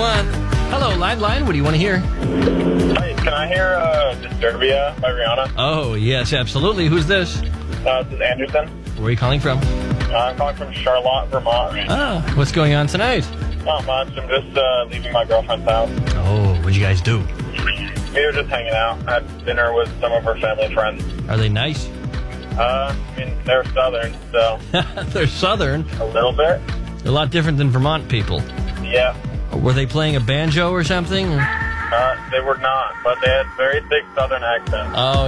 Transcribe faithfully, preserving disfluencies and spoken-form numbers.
one. Hello, Line Line. What do you want to hear? Hi, can I hear uh, Disturbia by Rihanna? Oh, yes, absolutely. Who's this? Uh, this is Anderson. Where are you calling from? Uh, I'm calling from Charlotte, Vermont. Ah, what's going on tonight? Not much. I'm just uh, leaving my girlfriend's house. Oh, what'd you guys do? We were just hanging out. Had dinner with some of her family friends. Are they nice? Uh, I mean, they're Southern, so They're Southern. a little bit. A lot different than Vermont people. Yeah. Were they playing a banjo or something? Uh, they were not, but they had very thick Southern accents. Oh,